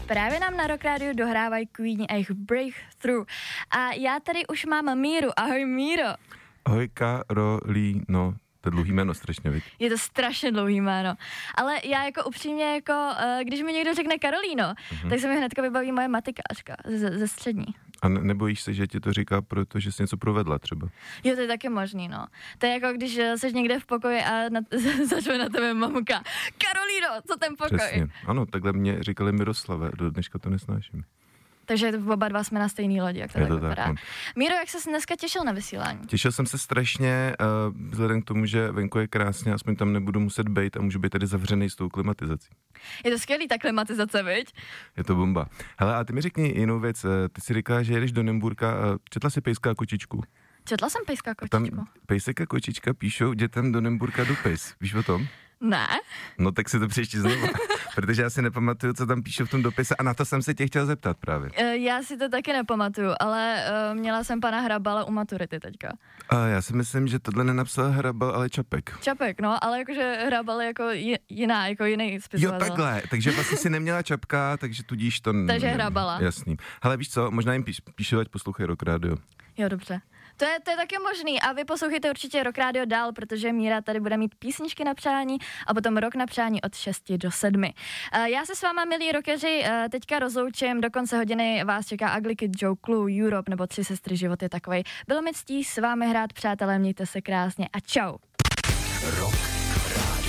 právě nám na Rock Radio dohrávají Queen a jejich Breakthrough. A já tady už mám Míru. Ahoj Míro. Ahoj Karolíno. To je dlouhý jméno strašně, viď? Je to strašně dlouhý jméno. Ale já jako upřímně, jako, když mi někdo řekne Karolíno, tak se mi hnedka vybaví moje matikářka ze střední. A nebojíš se, že ti to říká, protože jsi něco provedla třeba? Jo, to je taky možný, no. To je jako když jsi někde v pokoji a začne na tebe mamka. Karolíno, co ten pokoj? Přesně. Ano, takhle mě říkali Miroslave, do dneška to nesnáším. Takže oba dva jsme na stejný lodi, jak to tak vypadá. Tak, no. Míro, jak ses dneska těšil na vysílání? Těšil jsem se strašně, vzhledem k tomu, že venku je krásně, aspoň tam nebudu muset bejt a můžu být tady zavřený s tou klimatizací. Je to skvělý, ta klimatizace, viď? Je to bomba. Hele, a ty mi řekni jinou věc, ty si říkala, že jedeš do Nymburka, četla jsi Pejska a kočičku? Četla jsem Pejska a kočičku. Tam Pejsek a kočička píšou dětem do Nymburka dopis, víš o tom? Ne? No tak si to příště znovu, protože já si nepamatuju, co tam píšu v tom dopise a na to jsem se tě chtěl zeptat právě. Já si to taky nepamatuju, ale měla jsem pana Hrabala u maturity teďka. A já si myslím, že tohle nenapsal Hrabal, ale Čapek. Čapek, no, ale jakože Hrabal je jako jako jiný spisovatel. Jo, takhle, takže vlastně si neměla Čapka, takže tudíž to... Takže Hrabala. Jasný. Hele, víš co, možná jim píšu, ať poslouchají Rock Radio. Jo, dobře. To je taky možný a vy poslouchejte určitě Rock Radio dál, protože Míra tady bude mít písničky na přání a potom Rock na přání od 6 do 7. Já se s váma, milí rockeři, teďka rozloučím, do konce hodiny vás čeká Ugly Kid Joe, Clue, Europe nebo Tři sestry, život je takovej. Bylo mi ctí s vámi hrát, přátelé, mějte se krásně a čau.